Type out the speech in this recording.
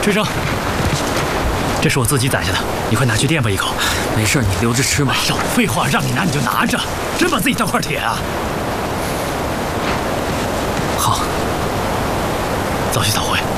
追生，这是我自己宰下的，你快拿去垫吧一口。 没事，你留着吃吧。 少废话，让你拿你就拿着，真把自己当块铁啊！ 好， 早去早回。